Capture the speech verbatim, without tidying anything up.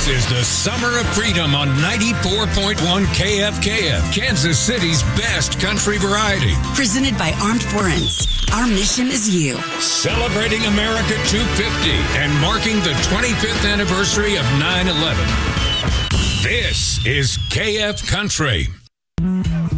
This is the Summer of Freedom on ninety-four point one K F K F, Kansas City's best country variety. Presented by Armed Forens. Our mission is you. Celebrating America two fifty and marking the twenty-fifth anniversary of nine eleven. This is K F Country.